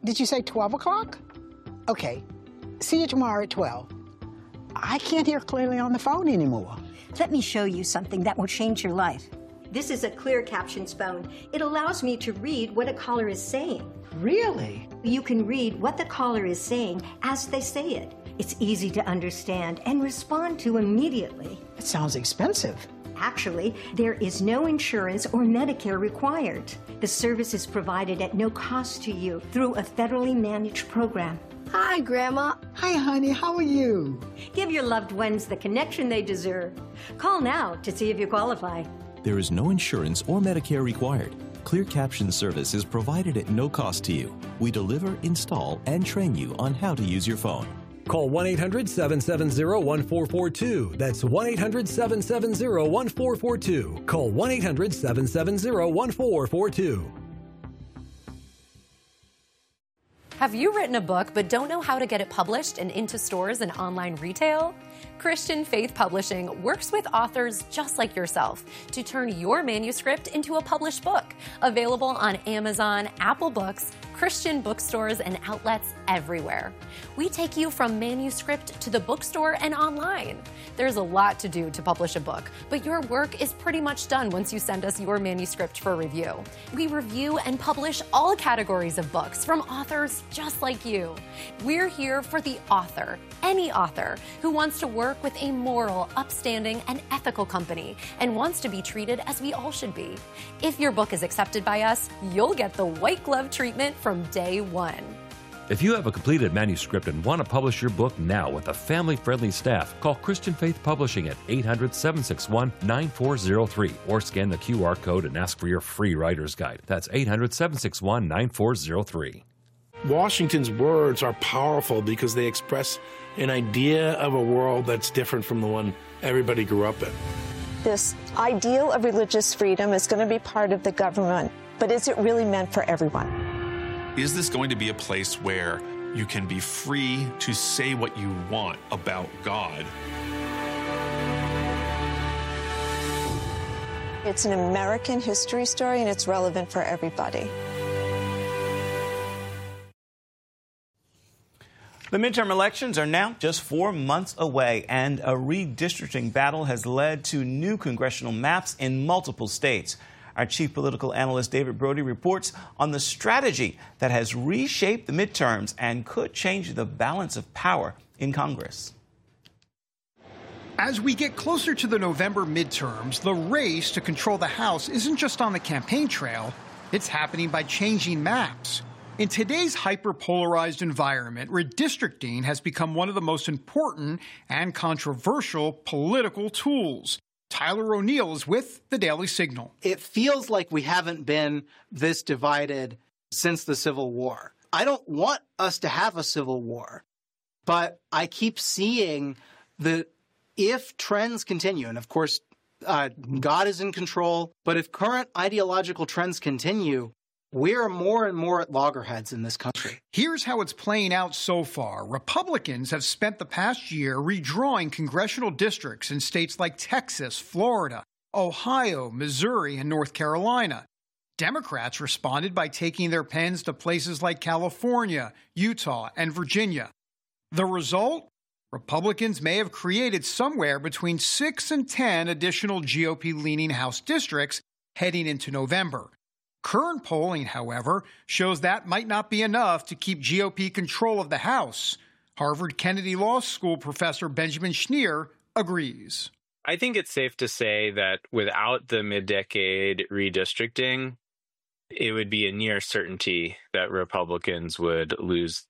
Did you say 12 o'clock? Okay. See you tomorrow at 12. I can't hear clearly on the phone anymore. Let me show you something that will change your life. This is a Clear Captions phone. It allows me to read what a caller is saying. Really? You can read what the caller is saying as they say it. It's easy to understand and respond to immediately. It sounds expensive. Actually, there is no insurance or Medicare required. The service is provided at no cost to you through a federally managed program. Hi, Grandma. Hi, honey. How are you? Give your loved ones the connection they deserve. Call now to see if you qualify. There is no insurance or Medicare required. Clear Caption service is provided at no cost to you. We deliver, install, and train you on how to use your phone. Call 1-800-770-1442. That's 1-800-770-1442. Call 1-800-770-1442. Have you written a book but don't know how to get it published and into stores and online retail? Christian Faith Publishing works with authors just like yourself to turn your manuscript into a published book. Available on Amazon, Apple Books, Christian bookstores, and outlets everywhere. We take you from manuscript to the bookstore and online. There's a lot to do to publish a book, but your work is pretty much done once you send us your manuscript for review. We review and publish all categories of books from authors just like you. We're here for the author, any author who wants to work with a moral, upstanding, and ethical company and wants to be treated as we all should be. If your book is accepted by us, you'll get the white glove treatment from day one. If you have a completed manuscript and want to publish your book now with a family-friendly staff, call Christian Faith Publishing at 800-761-9403 or scan the QR code and ask for your free writer's guide. That's 800-761-9403. Washington's words are powerful because they express an idea of a world that's different from the one everybody grew up in. This ideal of religious freedom is going to be part of the government, but is it really meant for everyone? Is this going to be a place where you can be free to say what you want about God? It's an American history story, and it's relevant for everybody. The midterm elections are now just 4 months away, and a redistricting battle has led to new congressional maps in multiple states. Our chief political analyst David Brody reports on the strategy that has reshaped the midterms and could change the balance of power in Congress. As we get closer to the November midterms, the race to control the House isn't just on the campaign trail, it's happening by changing maps. In today's hyper-polarized environment, redistricting has become one of the most important and controversial political tools. Tyler O'Neill is with the Daily Signal. It feels like we haven't been this divided since the Civil War. I don't want us to have a civil war, but I keep seeing that if trends continue, and of course, God is in control, but if current ideological trends continue, we're more and more at loggerheads in this country. Here's how it's playing out so far. Republicans have spent the past year redrawing congressional districts in states like Texas, Florida, Ohio, Missouri, and North Carolina. Democrats responded by taking their pens to places like California, Utah, and Virginia. The result? Republicans may have created somewhere between 6 and 10 additional GOP-leaning House districts heading into November. Current polling, however, shows that might not be enough to keep GOP control of the House. Harvard Kennedy Law School professor Benjamin Schneer agrees. I think it's safe to say that without the mid-decade redistricting, it would be a near certainty that Republicans would lose,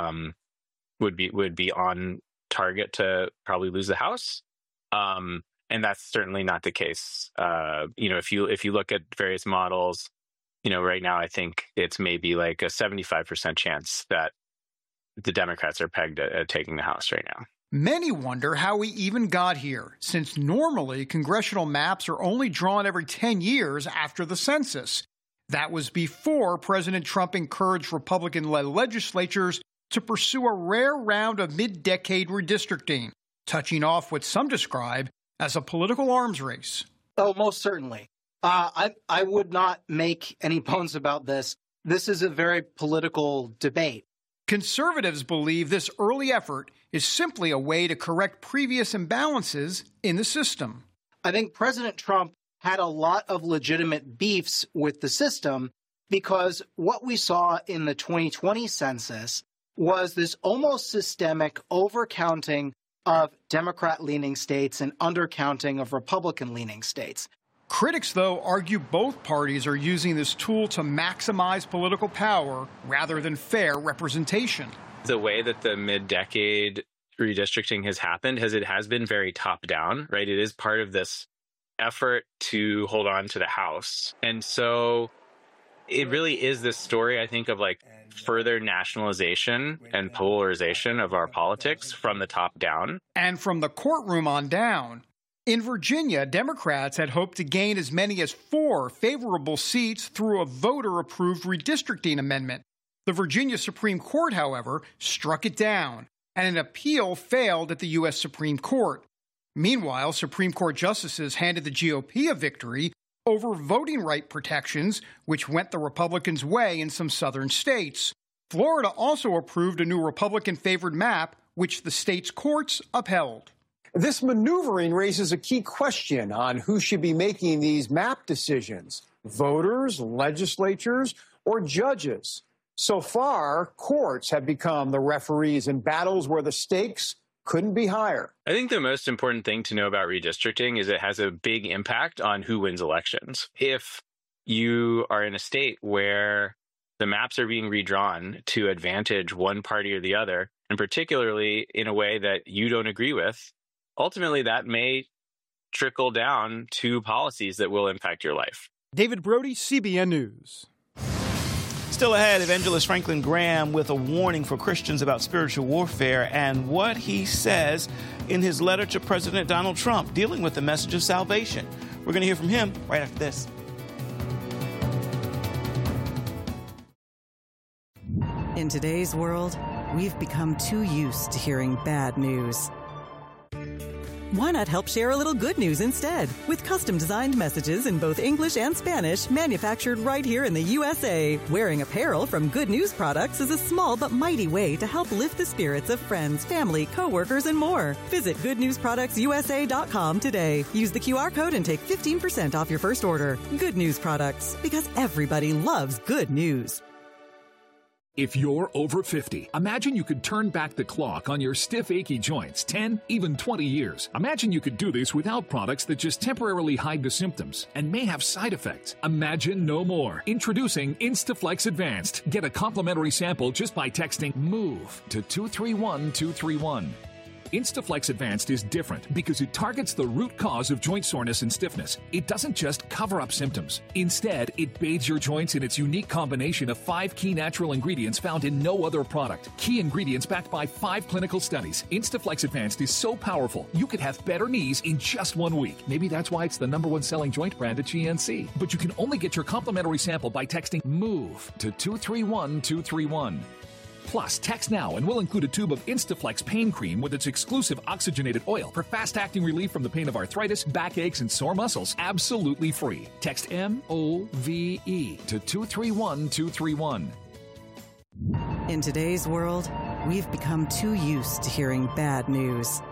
would be on target to probably lose the House. And that's certainly not the case. If you look at various models, right now, I think it's maybe like a 75% chance that the Democrats are pegged at taking the House right now. Many wonder how we even got here, since normally congressional maps are only drawn every 10 years after the census. That was before President Trump encouraged Republican-led legislatures to pursue a rare round of mid-decade redistricting, touching off what some describe as a political arms race. Oh, most certainly. I would not make any bones about this. this is a very political debate. Conservatives believe this early effort is simply a way to correct previous imbalances in the system. I think President Trump had a lot of legitimate beefs with the system because what we saw in the 2020 census was this almost systemic overcounting of Democrat-leaning states and undercounting of Republican-leaning states. Critics, though, argue both parties are using this tool to maximize political power rather than fair representation. The way that the mid-decade redistricting has happened it has been very top-down, right? It is part of this effort to hold on to the House. And so it really is this story, I think, of like further nationalization and polarization of our politics from the top down. And from the courtroom on down. In Virginia, Democrats had hoped to gain as many as 4 favorable seats through a voter-approved redistricting amendment. The Virginia Supreme Court, however, struck it down, and an appeal failed at the U.S. Supreme Court. Meanwhile, Supreme Court justices handed the GOP a victory over voting right protections, which went the Republicans' way in some southern states. Florida also approved a new Republican-favored map, which the state's courts upheld. This maneuvering raises a key question on who should be making these map decisions: voters, legislatures, or judges. So far, courts have become the referees in battles where the stakes couldn't be higher. I think the most important thing to know about redistricting is it has a big impact on who wins elections. If you are in a state where the maps are being redrawn to advantage one party or the other, and particularly in a way that you don't agree with, ultimately that may trickle down to policies that will impact your life. David Brody, CBN News. Still ahead, Evangelist Franklin Graham with a warning for Christians about spiritual warfare and what he says in his letter to President Donald Trump dealing with the message of salvation. We're going to hear from him right after this. In today's world, we've become too used to hearing bad news. Why not help share a little good news instead? With custom-designed messages in both English and Spanish, manufactured right here in the USA. Wearing apparel from Good News Products is a small but mighty way to help lift the spirits of friends, family, coworkers, and more. Visit goodnewsproductsusa.com today. Use the QR code and take 15% off your first order. Good News Products, because everybody loves good news. If you're over 50, imagine you could turn back the clock on your stiff, achy joints 10, even 20 years. Imagine you could do this without products that just temporarily hide the symptoms and may have side effects. Imagine no more. Introducing Instaflex Advanced. Get a complimentary sample just by texting MOVE to 231231. Instaflex Advanced is different because it targets the root cause of joint soreness and stiffness. It doesn't just cover up symptoms. Instead, it bathes your joints in its unique combination of 5 key natural ingredients found in no other product. Key ingredients backed by 5 clinical studies. Instaflex Advanced is so powerful, you could have better knees in just 1 week. Maybe that's why it's the #1 selling joint brand at GNC. But you can only get your complimentary sample by texting MOVE to 231231. Plus, text now and we'll include a tube of Instaflex pain cream with its exclusive oxygenated oil for fast-acting relief from the pain of arthritis, backaches, and sore muscles, absolutely free. Text MOVE to 231231. In today's world, we've become too used to hearing bad news.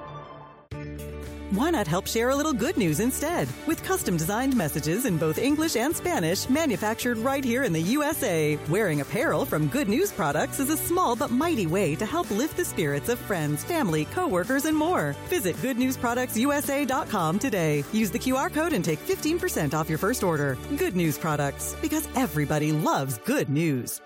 Why not help share a little good news instead? With custom-designed messages in both English and Spanish, manufactured right here in the USA. Wearing apparel from Good News Products is a small but mighty way to help lift the spirits of friends, family, coworkers, and more. Visit goodnewsproductsusa.com today. Use the QR code and take 15% off your first order. Good News Products, because everybody loves good news.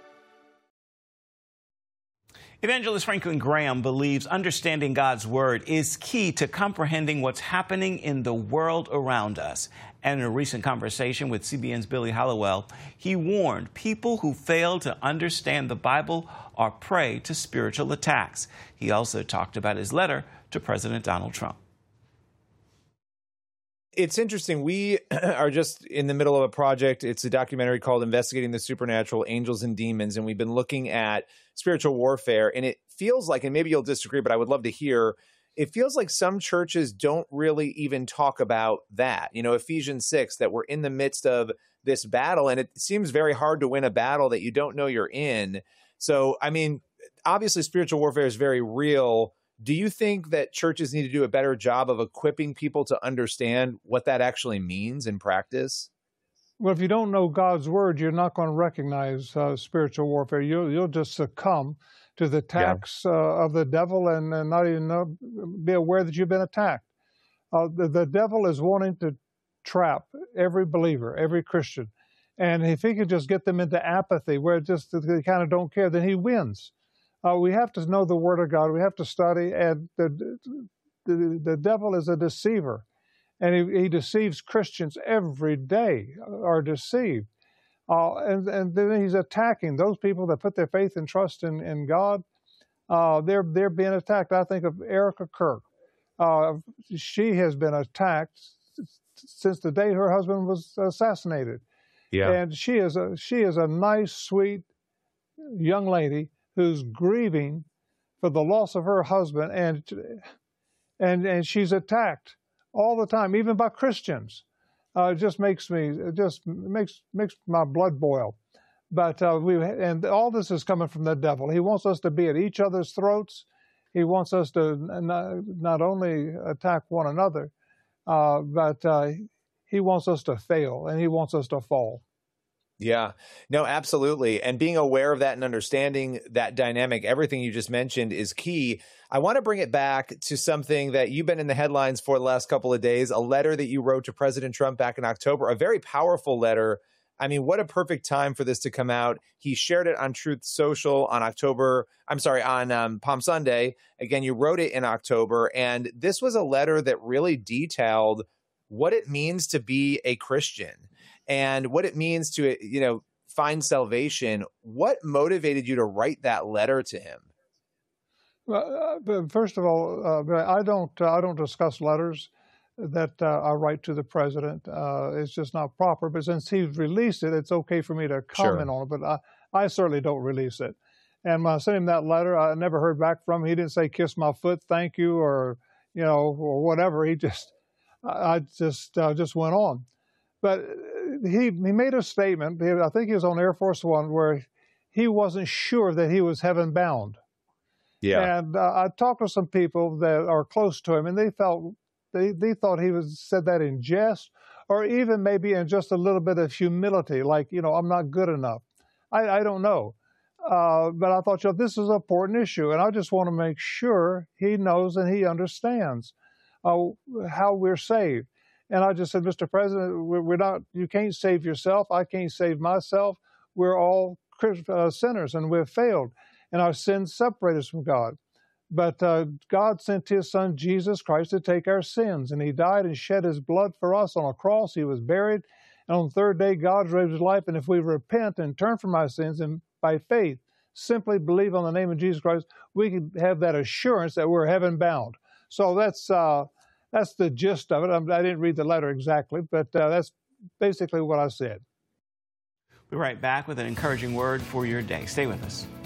Evangelist Franklin Graham believes understanding God's Word is key to comprehending what's happening in the world around us. And in a recent conversation with CBN's Billy Hallowell, he warned people who fail to understand the Bible are prey to spiritual attacks. He also talked about his letter to President Donald Trump. It's interesting. We are just in the middle of a project. It's a documentary called Investigating the Supernatural, Angels and Demons. And we've been looking at spiritual warfare. And it feels like, and maybe you'll disagree, but I would love to hear, it feels like some churches don't really even talk about that. Ephesians 6, that we're in the midst of this battle, and it seems very hard to win a battle that you don't know you're in. So, I mean, obviously spiritual warfare is very real. Do you think that churches need to do a better job of equipping people to understand what that actually means in practice? Well, if you don't know God's word, you're not going to recognize spiritual warfare. You'll just succumb to the attacks of the devil and not even be aware that you've been attacked. The devil is wanting to trap every believer, every Christian. And if he could just get them into apathy, where they kind of don't care, then he wins. We have to know the Word of God. We have to study. And the devil is a deceiver. And he deceives Christians every day, are deceived. And then he's attacking those people that put their faith and trust in God. They're being attacked. I think of Erica Kirk. She has been attacked since the day her husband was assassinated. Yeah. And she is a nice, sweet young lady who's grieving for the loss of her husband, and she's attacked all the time, even by Christians. It makes my blood boil. But and all this is coming from the devil. He wants us to be at each other's throats. He wants us to not only attack one another, but he wants us to fail, and he wants us to fall. Yeah, no, absolutely. And being aware of that and understanding that dynamic, everything you just mentioned is key. I want to bring it back to something that you've been in the headlines for the last couple of days, a letter that you wrote to President Trump back in October, a very powerful letter. I mean, what a perfect time for this to come out. He shared it on Truth Social on Palm Sunday. Again, you wrote it in October. And this was a letter that really detailed what it means to be a Christian and what it means to, find salvation. What motivated you to write that letter to him? Well, first of all, I don't discuss letters that I write to the president. It's just not proper. But since he's released it, it's okay for me to comment on it. But I certainly don't release it. And when I sent him that letter, I never heard back from him. He didn't say "kiss my foot, thank you," or or whatever. I just went on. But he made a statement. I think he was on Air Force One, where he wasn't sure that he was heaven bound. Yeah. And I talked to some people that are close to him, and they thought he said that in jest, or even maybe in just a little bit of humility, like, I'm not good enough. I don't know. But I thought, this is an important issue, and I just want to make sure he knows and he understands how we're saved. And I just said, Mr. President, we're not. You can't save yourself. I can't save myself. We're all sinners, and we've failed, and our sins separate us from God. But God sent his son, Jesus Christ, to take our sins. And he died and shed his blood for us on a cross. He was buried. And on the third day, God raised his life. And if we repent and turn from our sins and by faith, simply believe on the name of Jesus Christ, we can have that assurance that we're heaven bound. So that's the gist of it. I didn't read the letter exactly, but that's basically what I said. We'll be right back with an encouraging word for your day. Stay with us.